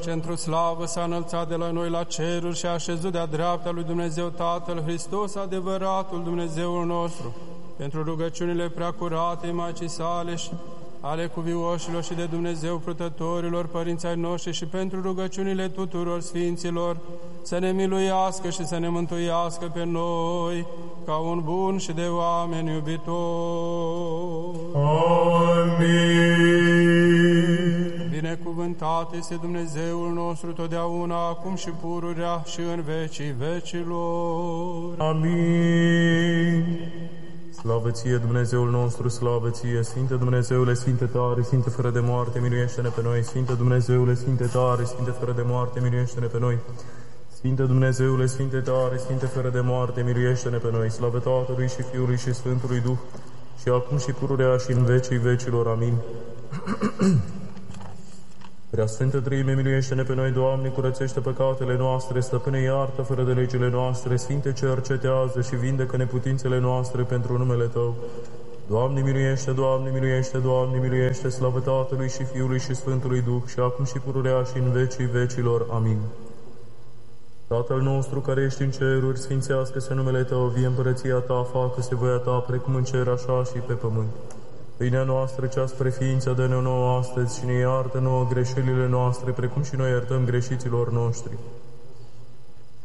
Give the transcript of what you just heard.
centru slavă s-a înălțat de la noi la ceruri și a așezut de-a dreapta lui Dumnezeu Tatăl, Hristos, adevăratul Dumnezeul nostru, pentru rugăciunile preacurate Maicii sale și ale cuvioșilor și de Dumnezeu purtătorilor, părinții ai noștri, și pentru rugăciunile tuturor sfinților, să ne miluiască și să ne mântuiască pe noi, ca un bun și de oameni iubitor. Amin. Binecuvântat este Dumnezeul nostru totdeauna, acum și pururea și în vecii vecilor. Amin. Slavă ție, Dumnezeul nostru, slavă ție, Sfinte Dumnezeule, Sfinte tare, Sfinte fără de moarte, miluiește-ne pe noi. Sfinte Dumnezeule, Sfinte tare, Sfinte fără de moarte, miluiește-ne pe noi. Sfinte Dumnezeule, Sfinte tare, Sfinte fără de moarte, miluiește-ne pe noi. Slavă Tatălui și Fiului și Sfântului Duh, și acum și pururea și în vecii vecilor. Amin. Preasfântă Treime, miluiește-ne pe noi, Doamne, curățește păcatele noastre, Stăpâne, iartă fără de legile noastre, Sfinte, cercetează și vindecă neputințele noastre pentru numele Tău. Doamne, miluiește, Doamne, miluiește, Doamne, miluiește, slavă Tatălui și Fiului și Sfântului Duh, și acum și pururea și în vecii vecilor. Amin. Tatăl nostru care ești în ceruri, sfințească-se numele Tău, vie împărăția Ta, facă-se voia Ta, precum în cer, așa și pe pământ. Pâinea noastră, cea spre ființă, dă-ne nouă astăzi și ne iartă nouă greșelile noastre, precum și noi iertăm greșiților noștri.